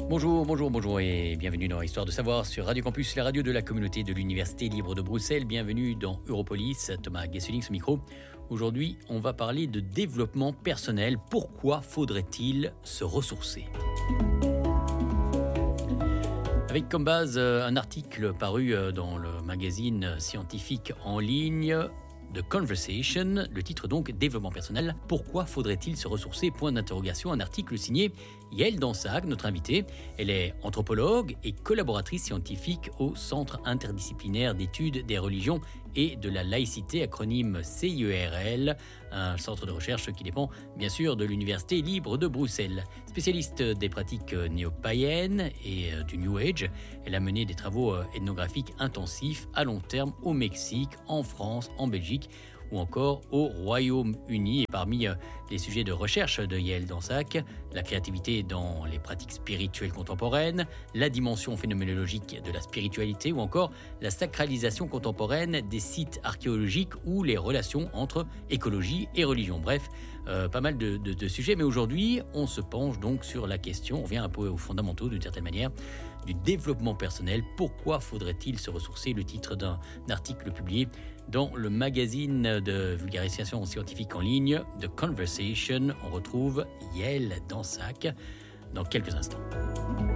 Bonjour et bienvenue dans Histoire de savoir sur Radio Campus, la radio de la communauté de l'Université libre de Bruxelles. Bienvenue dans Europolis, Thomas Gesselink au micro. Aujourd'hui, on va parler de développement personnel. Pourquoi faudrait-il se ressourcer ? Avec comme base un article paru dans le magazine scientifique en ligne The Conversation, le titre donc Développement personnel, pourquoi faudrait-il se ressourcer ? Point d'interrogation, un article signé Yael Dansac, notre invitée. Elle est anthropologue et collaboratrice scientifique au Centre interdisciplinaire d'études des religions et de la laïcité, acronyme CIERL, un centre de recherche qui dépend bien sûr de l'Université libre de Bruxelles. Spécialiste des pratiques néo-païennes et du New Age, elle a mené des travaux ethnographiques intensifs à long terme au Mexique, en France, en Belgique ou encore au Royaume-Uni. Et parmi les sujets de recherche de Yael Dansac, la créativité dans les pratiques spirituelles contemporaines, la dimension phénoménologique de la spiritualité ou encore la sacralisation contemporaine des sites archéologiques ou les relations entre écologie et religion. Bref, pas mal de sujets, mais aujourd'hui, on se penche donc sur la question, on revient un peu aux fondamentaux d'une certaine manière, du développement personnel. Pourquoi faudrait-il se ressourcer ? Le titre d'un article publié dans le magazine de vulgarisation scientifique en ligne The Conversation. On retrouve Yael Dansac dans quelques instants.